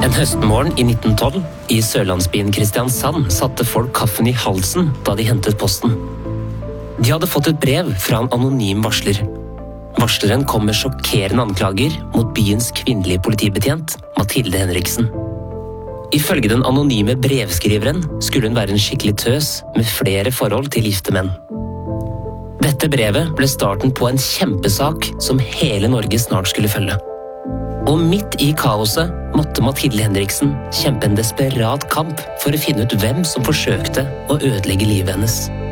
En høstmorgen i 1912 i sørlandsbyen Kristiansand satte folk kaffen i halsen da de hentet posten. De hadde fått et brev fra en anonym varsler. Varsleren kom med sjokkerende anklager mot byens kvinnelige politibetjent, Mathilde Henriksen. Ifølge den anonyme brevskriveren skulle hun være en skikkelig tøs med flere forhold til gifte menn. Dette brevet ble starten på en kjempesak som hele Norge snart skulle følge. Og midt i kaoset måtte Mathilde Henriksen kjempe en desperat kamp for å finne ut hvem som forsøkte å ødelegge livet hennes.